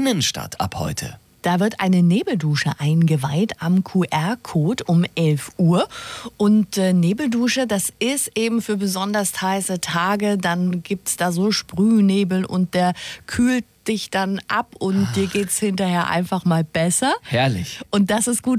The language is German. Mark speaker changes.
Speaker 1: Innenstadt ab heute?
Speaker 2: Da wird eine Nebeldusche eingeweiht am QR-Code um 11 Uhr. Und Nebeldusche, das ist eben für besonders heiße Tage. Dann gibt es da so Sprühnebel und der kühlt dich dann ab und dir geht's hinterher einfach mal besser.
Speaker 1: Herrlich.
Speaker 2: Und das ist gut